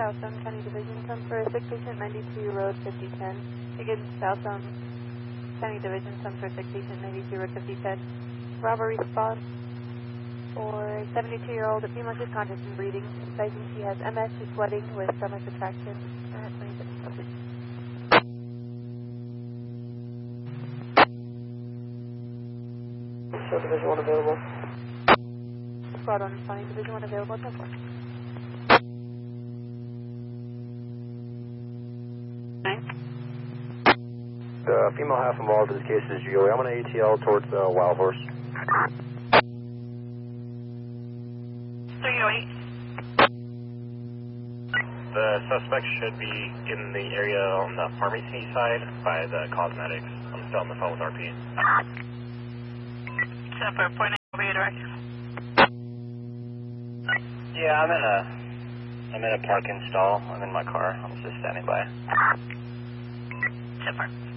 Southbound County Division, come for a sick patient, 92 Road 5010. Again, Southbound County Division, come for a sick patient, 92 Road 5010. Robbery spot for a 72-year-old female, she's conscious and breathing. Advising she has MS, she's sweating with stomach contraction. 26 subject. Show Division 1 available. Squad 1 County Division 1 available, 10-4. The female half involved in this case is Julie. I'm on an ATL towards Wild Horse. 308. The suspect should be in the area on the pharmacy side by the cosmetics. I'm still on the phone with RP. Sepper, point over your direct. Yeah, I'm in a parking stall. I'm in my car. I'm just standing by. Sepper.